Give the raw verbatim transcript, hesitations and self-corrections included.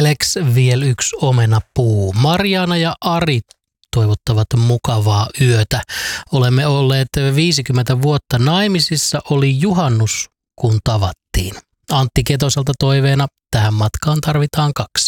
Elex viel yksi omenapuu. Marjaana ja Ari toivottavat mukavaa yötä. Olemme olleet viisikymmentä vuotta naimisissa, oli juhannus kun tavattiin. Antti Ketoselta toiveena, tähän matkaan tarvitaan kaksi.